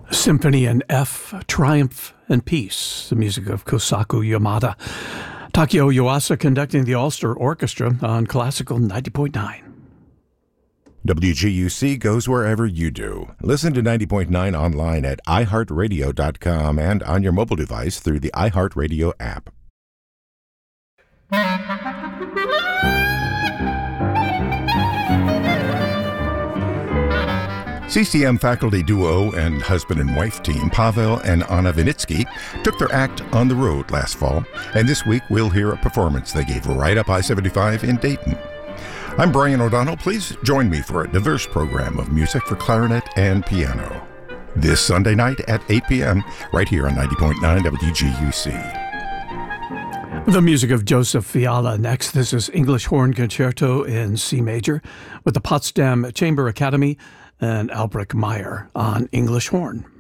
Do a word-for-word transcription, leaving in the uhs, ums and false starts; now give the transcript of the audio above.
Symphony in F, Triumph and Peace, the music of Kosaku Yamada. Takeo Yuasa conducting the Ulster Orchestra on Classical ninety point nine. W G U C goes wherever you do. Listen to ninety point nine online at i heart radio dot com and on your mobile device through the iHeartRadio app. C C M faculty duo and husband and wife team Pavel and Anna Vinitsky took their act on the road last fall, and this week we'll hear a performance they gave right up I seventy-five in Dayton. I'm Brian O'Donnell. Please join me for a diverse program of music for clarinet and piano. This Sunday night at eight p.m. right here on ninety point nine W G U C. The music of Joseph Fiala next. This is English Horn Concerto in C major with the Potsdam Chamber Academy and Albrecht Meyer on English horn.